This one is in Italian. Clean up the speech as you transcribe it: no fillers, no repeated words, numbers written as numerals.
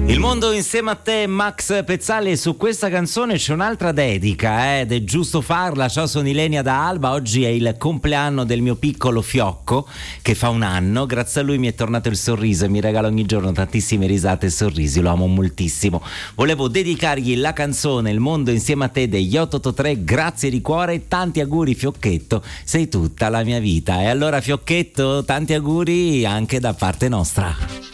Il mondo insieme a te, Max Pezzali, e su questa canzone c'è un'altra dedica, ed è giusto farla. Ciao, sono Ilenia da Alba, oggi è il compleanno del mio piccolo Fiocco che fa 1 anno, grazie a lui mi è tornato il sorriso e mi regala ogni giorno tantissime risate e sorrisi, lo amo moltissimo. Volevo dedicargli la canzone Il mondo insieme a te degli 883, grazie di cuore, tanti auguri Fiocchetto, sei tutta la mia vita. E allora Fiocchetto, tanti auguri anche da parte nostra.